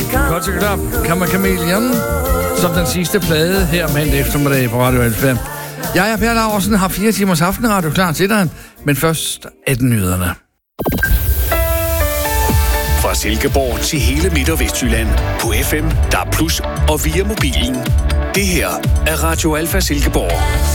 Godt så godt. Kammerkamelian, som den sidste plade her mandag eftermiddag på Radio Alfa. Jeg er Per Laursen, har 4 timers aftenradio klar til dig, men først 18 nyhederne. Fra Silkeborg til hele Midt- og Vestjylland på FM, DAB+, og via mobilen. Det her er Radio Alfa Silkeborg.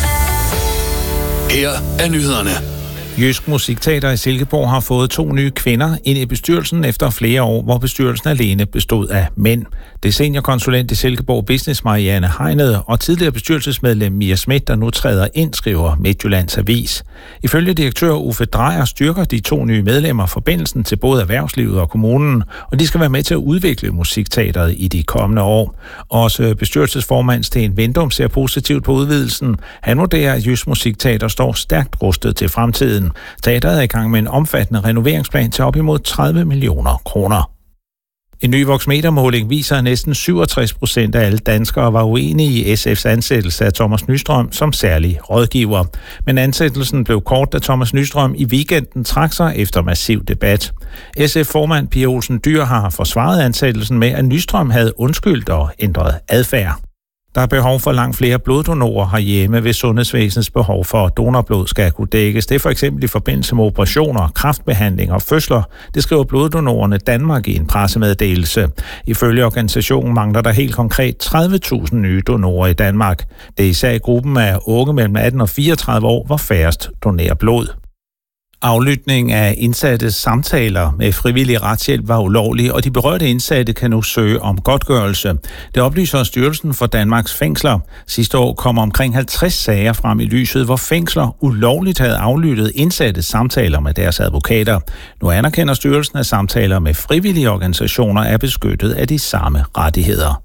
Her er nyhederne. Jysk Musikteater i Silkeborg har fået 2 nye kvinder ind i bestyrelsen efter flere år, hvor bestyrelsen alene bestod af mænd. Det er seniorkonsulent i Silkeborg Business Marianne Heinede og tidligere bestyrelsesmedlem Mia Schmidt, der nu træder ind, skriver Midtjyllands Avis. Ifølge direktør Uffe Drejer styrker de 2 nye medlemmer forbindelsen til både erhvervslivet og kommunen, og de skal være med til at udvikle musikteateret i de kommende år. Også bestyrelsesformand Sten Vindum ser positivt på udvidelsen. Han vurderer, at Jysk Musikteater står stærkt rustet til fremtiden. Teateret er i gang med en omfattende renoveringsplan til op imod 30 millioner kroner. En ny Voxmeter-måling viser, at næsten 67% af alle danskere var uenige i SF's ansættelse af Thomas Nystrøm som særlig rådgiver. Men ansættelsen blev kort, da Thomas Nystrøm i weekenden trak sig efter massiv debat. SF-formand Pia Olsen Dyhr har forsvaret ansættelsen med, at Nystrøm havde undskyldt og ændret adfærd. Der er behov for langt flere bloddonorer herhjemme, hvis sundhedsvæsenets behov for donorblod skal kunne dækkes. Det er for eksempel i forbindelse med operationer, kræftbehandling og fødsler. Det skriver Bloddonorerne Danmark i en pressemeddelelse. Ifølge organisationen mangler der helt konkret 30.000 nye donorer i Danmark. Det er især i gruppen af unge mellem 18 og 34 år, hvor færrest donerer blod. Aflytning af indsattes samtaler med frivillig retshjælp var ulovlig, og de berørte indsatte kan nu søge om godtgørelse. Det oplyser Styrelsen for Danmarks Fængsler. Sidste år kom omkring 50 sager frem i lyset, hvor fængsler ulovligt havde aflyttet indsattes samtaler med deres advokater. Nu anerkender styrelsen, at samtaler med frivillige organisationer er beskyttet af de samme rettigheder.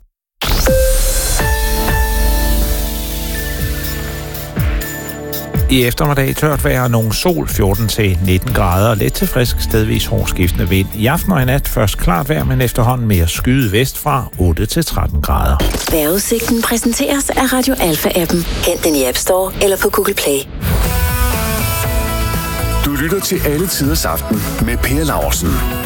I eftermiddag tørt vejr og nogen sol, 14-19 grader, let til frisk, stedvis hårdskiftende vind. I aften og i nat først klart vejr, men efterhånden mere skyet vestfra, 8-13 grader. Vejrudsigten præsenteres af Radio Alfa-appen. Hent den i App Store eller på Google Play. Du lytter til Alle Tiders Aften med Per Laursen.